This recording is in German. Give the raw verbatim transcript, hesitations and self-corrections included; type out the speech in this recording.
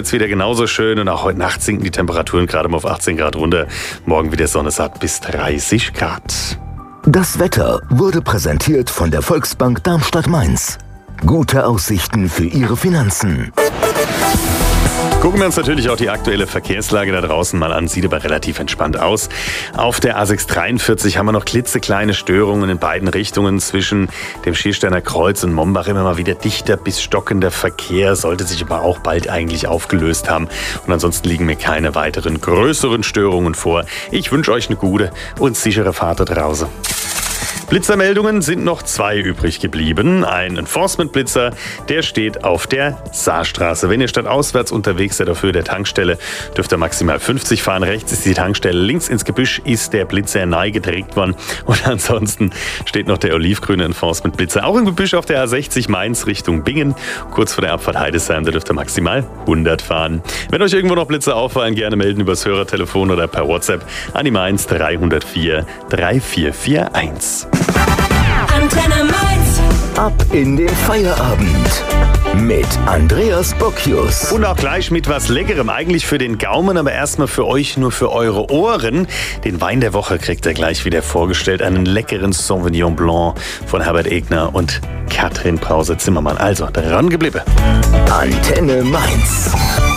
wird's wieder genauso schön und auch heute Nacht sinken die Temperaturen gerade mal auf achtzehn Grad runter. Morgen wieder Sonne satt bis dreißig Grad. Das Wetter wurde präsentiert von der Volksbank Darmstadt-Mainz. Gute Aussichten für Ihre Finanzen. Gucken wir uns natürlich auch die aktuelle Verkehrslage da draußen mal an. Sieht aber relativ entspannt aus. Auf der A sechs dreiundvierzig haben wir noch klitzekleine Störungen in beiden Richtungen zwischen dem Schiersteiner Kreuz und Mombach. Immer mal wieder dichter bis stockender Verkehr, sollte sich aber auch bald eigentlich aufgelöst haben. Und ansonsten liegen mir keine weiteren größeren Störungen vor. Ich wünsche euch eine gute und sichere Fahrt da draußen. Blitzermeldungen sind noch zwei übrig geblieben. Ein Enforcement-Blitzer, der steht auf der Saarstraße. Wenn ihr stadtauswärts unterwegs seid, dafür der Tankstelle, dürft ihr maximal fünfzig fahren. Rechts ist die Tankstelle, links ins Gebüsch ist der Blitzer nahe gedreht worden. Und ansonsten steht noch der olivgrüne Enforcement-Blitzer. Auch im Gebüsch auf der A sechzig Mainz Richtung Bingen. Kurz vor der Abfahrt Heidesheim, da dürft ihr maximal hundert fahren. Wenn euch irgendwo noch Blitzer auffallen, gerne melden übers Hörertelefon oder per WhatsApp an die Mainz drei null vier drei vier vier eins. Antenne Mainz. Ab in den Feierabend mit Andreas Bocchius. Und auch gleich mit was Leckerem, eigentlich für den Gaumen, aber erstmal für euch, nur für eure Ohren. Den Wein der Woche kriegt ihr gleich wieder vorgestellt. Einen leckeren Sauvignon Blanc von Herbert Egner und Katrin Brause-Zimmermann. Also, dran geblieben. Antenne Mainz.